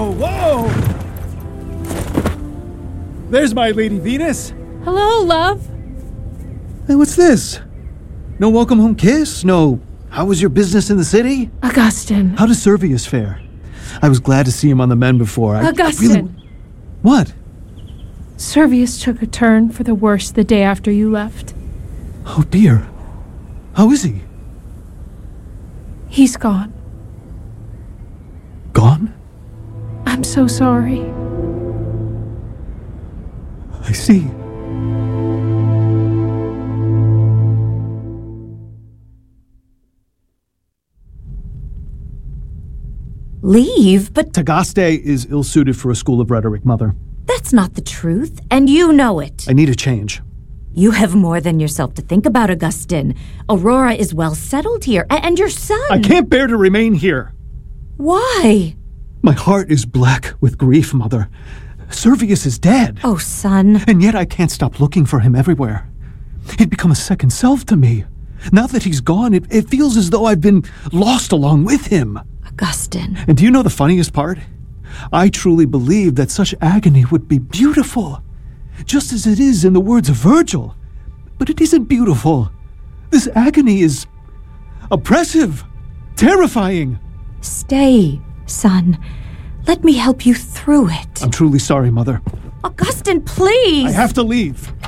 Whoa! There's my Lady Venus. Hello, love. Hey, what's this? No welcome home kiss? No, how was your business in the city? Augustin. How does Servius fare? I was glad to see him on the men before. Augustin. What? Servius took a turn for the worse the day after you left. Oh, dear. How is he? He's gone. Gone? I'm so sorry. I see. Leave? But Tagaste is ill-suited for a school of rhetoric, Mother. that's not the truth, and you know it. I need a change. You have more than yourself to think about, Augustin. Aurora is well settled here, and your son. I can't bear to remain here. Why? My heart is black with grief, Mother. Servius is dead. Oh, son. And yet I can't stop looking for him everywhere. He'd become a second self to me. Now that he's gone, it feels as though I've been lost along with him. Augustin. And do you know the funniest part? I truly believe that such agony would be beautiful, just as it is in the words of Virgil. But it isn't beautiful. This agony is oppressive, terrifying. Stay, son. Let me help you through it. I'm truly sorry, Mother. Augustin, please! I have to leave.